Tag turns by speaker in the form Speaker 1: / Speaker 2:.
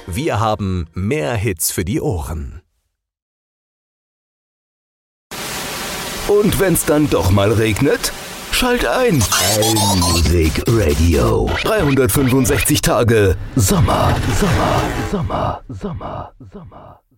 Speaker 1: Wir haben mehr Hits für die Ohren.
Speaker 2: Und wenn's dann doch mal regnet? Schalt ein. Allmusic Radio. 365 Tage Sommer.